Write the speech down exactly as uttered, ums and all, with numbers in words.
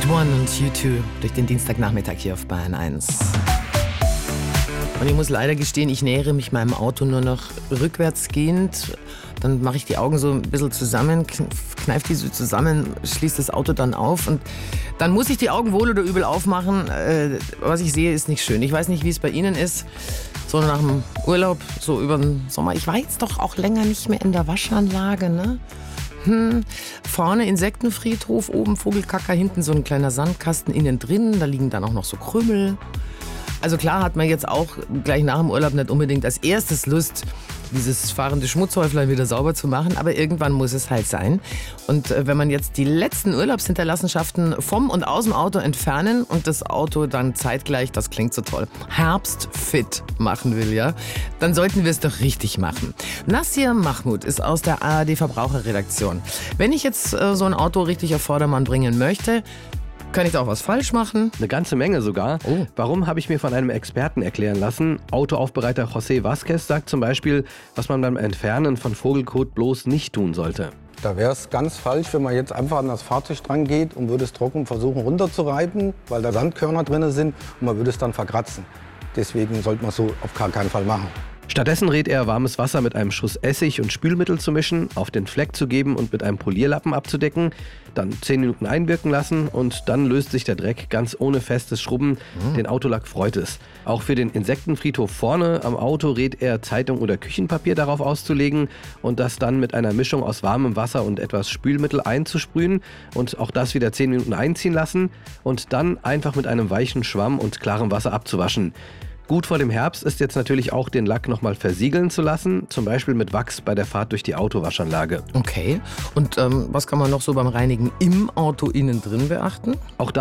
One und U zwei durch den Dienstagnachmittag hier auf Bayern eins. Und ich muss leider gestehen, ich nähere mich meinem Auto nur noch rückwärts gehend. Dann mache ich die Augen so ein bisschen zusammen, kneife die so zusammen, schließe das Auto dann auf. Und dann muss ich die Augen wohl oder übel aufmachen. Äh, was ich sehe, ist nicht schön. Ich weiß nicht, wie es bei Ihnen ist. So nach dem Urlaub, so über den Sommer. Ich war jetzt doch auch länger nicht mehr in der Waschanlage, ne? Hm. Vorne Insektenfriedhof, oben Vogelkacker, hinten so ein kleiner Sandkasten, innen drin. Da liegen dann auch noch so Krümel. Also klar hat man jetzt auch gleich nach dem Urlaub nicht unbedingt als erstes Lust, dieses fahrende Schmutzhäuflein wieder sauber zu machen, aber irgendwann muss es halt sein. Und äh, wenn man jetzt die letzten Urlaubshinterlassenschaften vom und aus dem Auto entfernen und das Auto dann zeitgleich, das klingt so toll, herbstfit machen will, ja, dann sollten wir es doch richtig machen. Nassir Mahmoud ist aus der A R D Verbraucherredaktion. Wenn ich jetzt äh, so ein Auto richtig auf Vordermann bringen möchte, kann ich da auch was falsch machen? Eine ganze Menge sogar. Oh. Warum, habe ich mir von einem Experten erklären lassen. Autoaufbereiter José Vázquez sagt zum Beispiel, was man beim Entfernen von Vogelkot bloß nicht tun sollte. Da wäre es ganz falsch, wenn man jetzt einfach an das Fahrzeug dran geht und würde es trocken versuchen runterzureiben, weil da Sandkörner drin sind und man würde es dann verkratzen. Deswegen sollte man so auf gar keinen Fall machen. Stattdessen rät er, warmes Wasser mit einem Schuss Essig und Spülmittel zu mischen, auf den Fleck zu geben und mit einem Polierlappen abzudecken, dann zehn Minuten einwirken lassen und dann löst sich der Dreck ganz ohne festes Schrubben. Mhm. Den Autolack freut es. Auch für den Insektenfriedhof vorne am Auto rät er, Zeitung oder Küchenpapier darauf auszulegen und das dann mit einer Mischung aus warmem Wasser und etwas Spülmittel einzusprühen und auch das wieder zehn Minuten einziehen lassen und dann einfach mit einem weichen Schwamm und klarem Wasser abzuwaschen. Gut vor dem Herbst ist jetzt natürlich auch, den Lack nochmal versiegeln zu lassen, zum Beispiel mit Wachs bei der Fahrt durch die Autowaschanlage. Okay. Und ähm, was kann man noch so beim Reinigen im Auto innen drin beachten? Auch